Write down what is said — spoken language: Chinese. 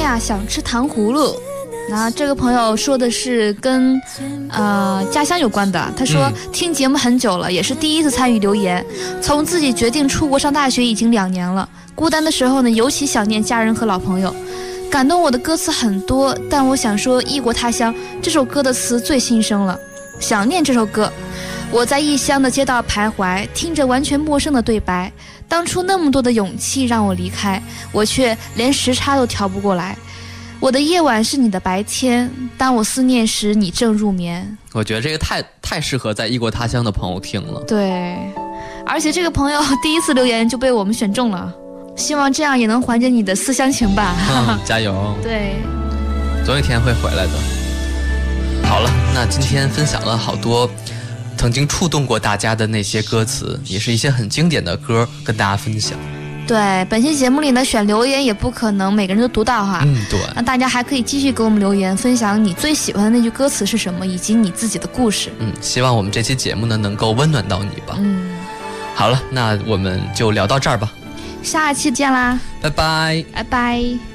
呀想吃糖葫芦。那这个朋友说的是跟家乡有关的。他说听节目很久了，也是第一次参与留言。从自己决定出国上大学已经2年了，孤单的时候呢，尤其想念家人和老朋友。感动我的歌词很多，但我想说《异国他乡》这首歌的词最心声了。想念这首歌，我在异乡的街道徘徊，听着完全陌生的对白。当初那么多的勇气让我离开，我却连时差都调不过来。我的夜晚是你的白天，当我思念时，你正入眠。 我觉得这个太适合在异国他乡的朋友听了。 对，而且这个朋友第一次留言就被我们选中了，希望这样也能缓解你的思乡情吧。 加油！ 对， 总有一天会回来的。好了，那今天分享了好多曾经触动过大家的那些歌词，也是一些很经典的歌跟大家分享。 对，本期节目里呢，选留言也不可能每个人都读到哈。 对。 那大家还可以继续给我们留言，分享你最喜欢的那句歌词是什么，以及你自己的故事。 希望我们这期节目呢能够温暖到你吧。好了，那我们就聊到这儿吧。 下期见啦， 拜拜， 拜拜。